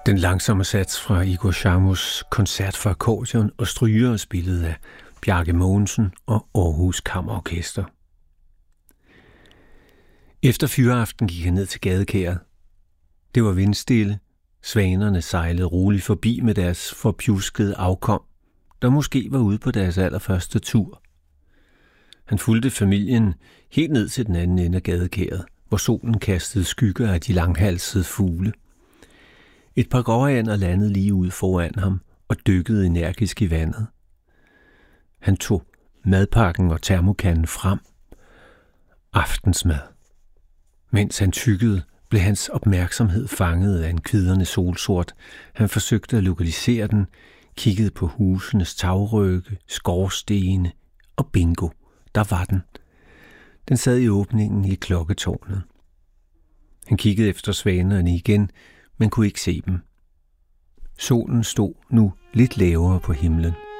Den langsomme sats fra Igor Shammos koncert for akkordeon og stryger spillet af Bjarke Mogensen og Aarhus Kammerorkester. Efter fyreaften gik han ned til gadekæret. Det var vindstille. Svanerne sejlede roligt forbi med deres forpjuskede afkom, der måske var ude på deres allerførste tur. Han fulgte familien helt ned til den anden ende af gadekæret, hvor solen kastede skygger af de langhalsede fugle. Et par gråænder landede lige ude foran ham og dykkede energisk i vandet. Han tog madpakken og termokanden frem. Aftensmad. Mens han tyggede, blev hans opmærksomhed fanget af en kvidrende solsort. Han forsøgte at lokalisere den, kiggede på husenes tagrygge, skorstene og bingo. Der var den. Den sad i åbningen i klokketårnet. Han kiggede efter svanerne igen, men kunne ikke se dem. Solen stod nu lidt lavere på himlen.